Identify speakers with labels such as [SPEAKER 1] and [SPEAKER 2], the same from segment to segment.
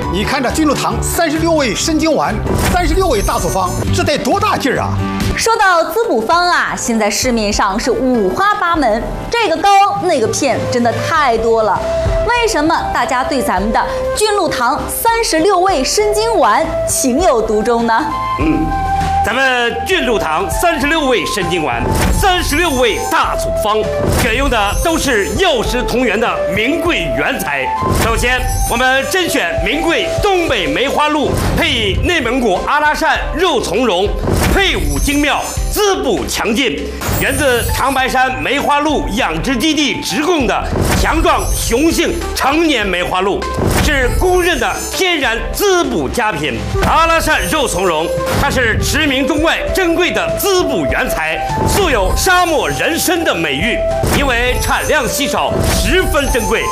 [SPEAKER 1] 你看这君禄堂36味参精丸，36味大组方，这得多大劲儿啊！
[SPEAKER 2] 说到滋补方啊，现在市面上是五花八门，这个膏那个片真的太多了。为什么大家对咱们的君禄堂36味参精丸情有独钟呢？
[SPEAKER 3] 咱们君禄堂36味参精丸，36味大组方，选用的都是药食同源的名贵原材。首先，我们甄选名贵东北梅花鹿，配以内蒙古阿拉善肉苁蓉，配伍精妙，滋补强劲，源自长白山梅花鹿养殖基地直供的强壮雄性成年梅花鹿，是公认的天然滋补佳品。阿拉善肉苁蓉，它是驰名中外珍贵的滋补原材，素有沙漠人参的美誉，因为产量稀少，十分珍贵。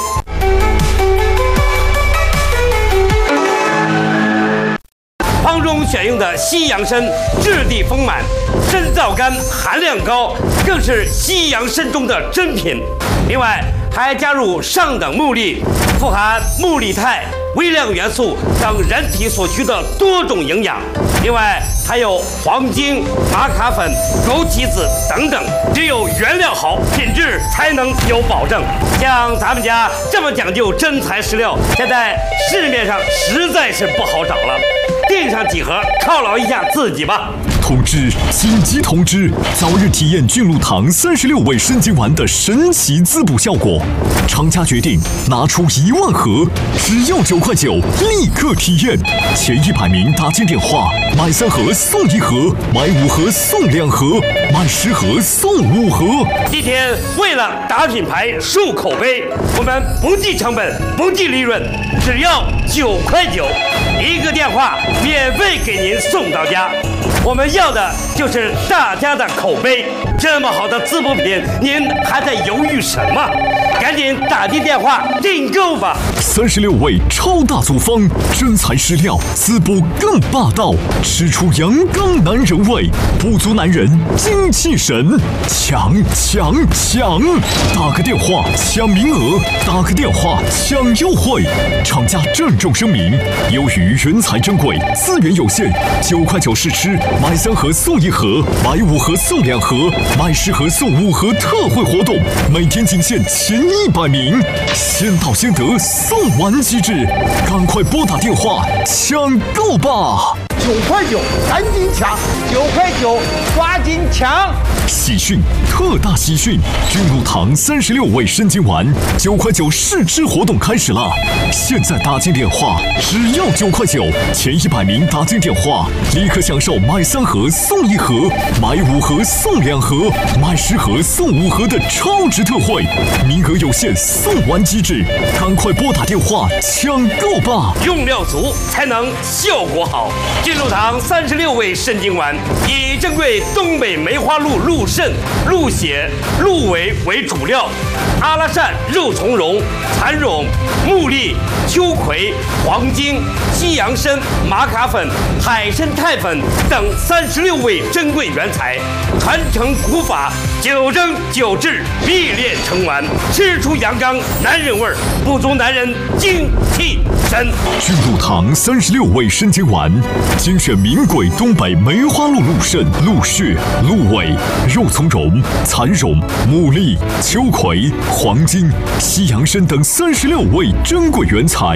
[SPEAKER 3] 方中选用的西洋参质地丰满，参皂苷含量高，更是西洋参中的珍品。另外还加入上等木粒，富含木力肽、微量元素等人体所需的多种营养。另外还有黄精、玛卡粉、枸杞子等等，只有原料好，品质才能有保证。像咱们家这么讲究真材实料，现在市面上实在是不好找了。订上几盒，犒劳一下自己吧。
[SPEAKER 4] 通知！紧急通知！早日体验君禄堂36味参精丸的神奇滋补效果。厂家决定拿出1万盒，只要9块9，立刻体验。前100名打进电话，买3盒送1盒，买5盒送2盒，买10盒送5盒。
[SPEAKER 3] 今天为了打品牌、树口碑，我们不计成本、不计利润，只要9块9，一个电话免费给您送到家。我们要的就是大家的口碑。这么好的滋补品，您还在犹豫什么？赶紧打进电话订购吧
[SPEAKER 4] ！36味超大组方，真材实料，滋补更霸道，吃出阳刚男人味，补足男人精气神，抢！打个电话抢名额，打个电话抢优惠。厂家郑重声明，由于原材珍贵，资源有限，9块9试吃，买3盒送1盒，买5盒送2盒，买10盒送5盒特惠活动，每天仅限前100名，先到先得，送完即止，赶快拨打电话抢购吧
[SPEAKER 1] ！9块9，赶紧抢！9块9，抓紧抢！
[SPEAKER 4] 喜讯，特大喜讯！君禄堂36味参精丸9块9试吃活动开始了！现在打进电话，只要9块9，前100名打进电话，立刻享受买3盒送1盒，买5盒送2盒，买10盒送5盒的超值特惠，名额有限，送完即止，赶快拨打电话抢购吧！
[SPEAKER 3] 用料足才能效果好。君禄堂36味参精丸以珍贵东北梅花鹿鹿肾、鹿血、鹿尾为主料，阿拉善肉苁蓉、蚕苇、木栗、秋葵、黄精、西洋参、玛卡粉、海参肽粉等36味珍贵原材，传承古法，9蒸9制，必炼成丸，吃出阳刚男人味儿，补足男人精气神。
[SPEAKER 4] 君禄堂36味参精丸，精选名贵东北梅花鹿鹿肾、鹿血、鹿尾、肉苁蓉、蚕苇、木栗、秋葵、黄精、西洋参等36味珍贵原材。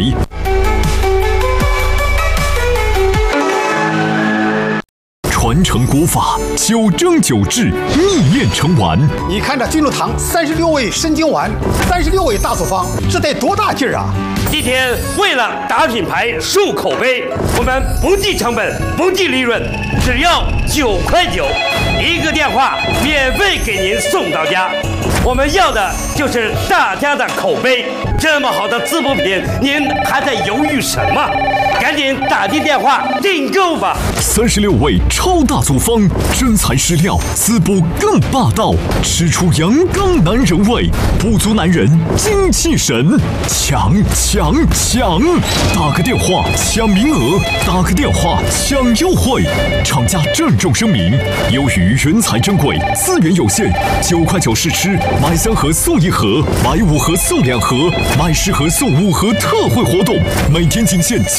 [SPEAKER 4] 传承古法，9蒸9制，秘炼成丸。
[SPEAKER 1] 你看这君禄堂36味参精丸，36味大组方，这得多大劲儿啊！
[SPEAKER 3] 今天为了打品牌、树口碑，我们不计成本、不计利润，只要9块9，一个电话免费给您送到家。我们要的就是大家的口碑。这么好的滋补品，您还在犹豫什么？赶紧打进电话订购吧
[SPEAKER 4] ！36味超大组方，真材实料，滋补更霸道，吃出阳刚男人味，补足男人精气神，抢！打个电话抢名额，打个电话抢优惠。厂家郑重声明，由于原材珍贵，资源有限，9块9试吃，买3盒送1盒，买5盒送2盒，买10盒送5盒特惠活动，每天仅限